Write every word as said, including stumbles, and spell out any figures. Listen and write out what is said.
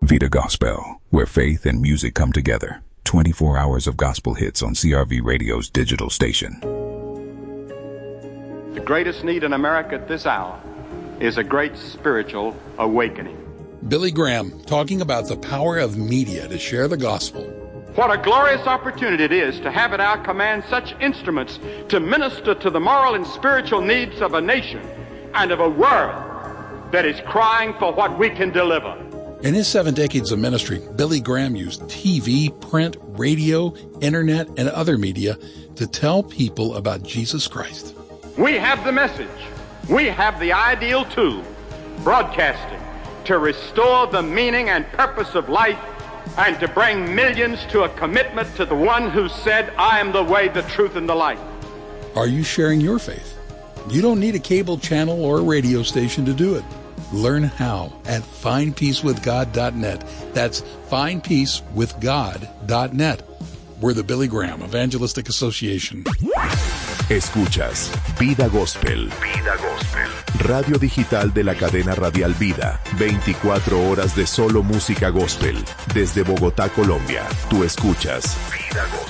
Vida Gospel, where faith and music come together. twenty-four hours of gospel hits on C R V Radio's digital station. The greatest need in America at this hour is a great spiritual awakening. Billy Graham talking about the power of media to share the gospel. What a glorious opportunity it is to have at our command such instruments to minister to the moral and spiritual needs of a nation and of a world that is crying for what we can deliver. In his seven decades of ministry, Billy Graham used T V, print, radio, internet, and other media to tell people about Jesus Christ. We have the message. We have the ideal tool, broadcasting, to restore the meaning and purpose of life and to bring millions to a commitment to the one who said, I am the way, the truth, and the life. Are you sharing your faith? You don't need a cable channel or a radio station to do it. Learn how at find peace with god dot net. That's find peace with god dot net. We're the Billy Graham Evangelistic Association. Escuchas Vida Gospel. Vida Gospel. Radio digital de la cadena radial Vida. veinticuatro horas de solo música gospel. Desde Bogotá, Colombia. Tú escuchas Vida Gospel.